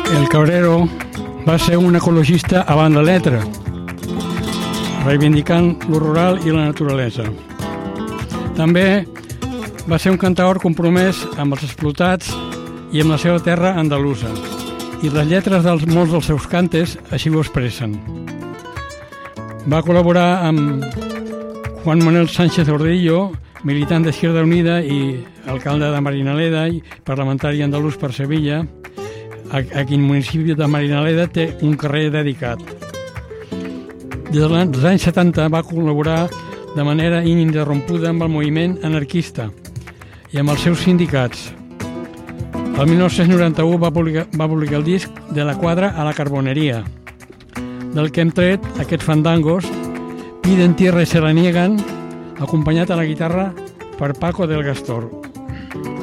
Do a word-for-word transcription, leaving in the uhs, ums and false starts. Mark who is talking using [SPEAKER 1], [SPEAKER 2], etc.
[SPEAKER 1] El Cabrero va ser un ecologista avant la letra, reivindicant lo rural i la naturalesa. També va ser un cantaor compromès amb els explotats i amb la seva terra andalusa, i les lletres de molts dels seus cantes així ho expressen. Va col·laborar amb Juan Manuel Sánchez Ordillo, militant d'Izquierda Unida i alcalde de Marinaleda i parlamentari andalús per Sevilla, a, a quin municipi de Marinaleda té un carrer dedicat. Des dels anys setanta va col·laborar de manera ininterrompuda amb el moviment anarquista i amb els seus sindicats. El mil nou-cents noranta-u va publicar, va publicar el disc De la quadra a la carboneria, del que hem tret aquests fandangos, Piden tierra y se la niegan, acompanyat a la guitarra per Paco del Gastor.